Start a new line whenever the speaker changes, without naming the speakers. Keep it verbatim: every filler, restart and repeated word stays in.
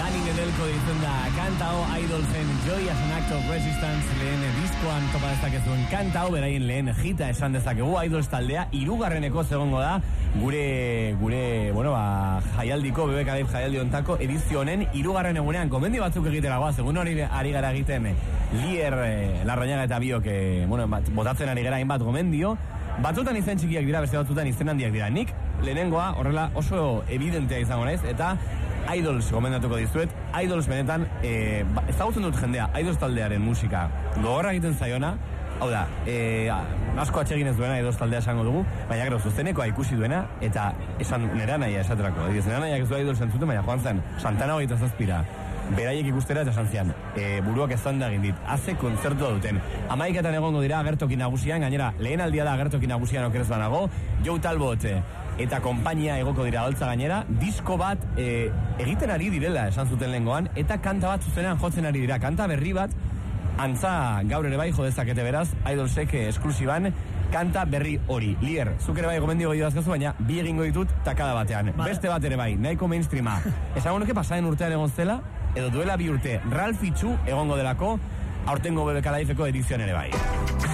Manning edelko ditzen da kanta hau Idolsen Joy as an Act of Resistance lehen diskoan topa dezakezuen kanta hau beraien lehen hita esan dezakegu Idols taldea hirugarreneko zegongo da gure gure bueno ba jaialdiko B B K Live jaialdi hontako edizio honen hirugarren egunean gomendio batzuk egitera goaz egun hori ari gara egiten Lier eh, Larrañaga eta biok eh, bueno bat, botatzen ari gara hainbat gomendio batzutan izen txikiak dira beste batzutan izen handiak dira nik lehenengoa horrela oso evidentea izango naiz eta Idols gomendatuko dizuet Idols benetan eh, ezagutzen dut jendea Idols taldearen musika gogorra egiten zaiona hau da eh, asko atsegin ez duena Idols taldea esango dugu baina gero zuzenekoa ikusi duena eta esan nera naia esaterako nera naia ez du Idols entzuten baina joan zen Santana hogeita zazpira beraiek ikustera eta esan zian e, buruak ezan da gindit haze kontzertua duten amaiketan egongo dira agertoki nagusian gainera lehen aldia da agertoki nagusian okerez banago Joe Talbot e, eta konpainia egoko dira holtza gainera disko bat e, egiten ari direla esan zuten lehengoan eta kanta bat zuzenean jotzen ari dira kanta berri bat antza gaur ere bai jodezakete beraz Idolsek esklusiban kanta berri hori Lier, zuk ere bai gomendio gehiago azkazu baina bi egingo ditut takada batean ba. Beste bat ere bai, nahiko mainstreama esango nuke pasaren urtean egon zela edo duela bi urte Ralph Itxu egongo delako aurtengo B B K Liveko edizioan ere bai